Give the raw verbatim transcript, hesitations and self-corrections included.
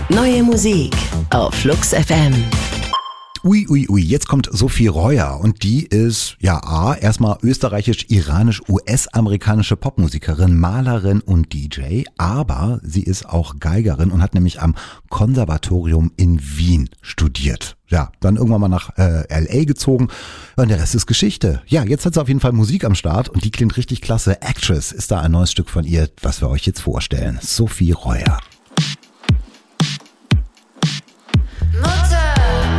Neue Musik auf Flux F M. Ui, ui, ui, jetzt kommt Sophie Reuer und die ist, ja, A, erstmal österreichisch-iranisch-U S-amerikanische Popmusikerin, Malerin und D J, aber sie ist auch Geigerin und hat nämlich am Konservatorium in Wien studiert. Ja, dann irgendwann mal nach äh, L A gezogen und der Rest ist Geschichte. Ja, jetzt hat sie auf jeden Fall Musik am Start und die klingt richtig klasse. Actress ist da ein neues Stück von ihr, was wir euch jetzt vorstellen. Sophie Reuer.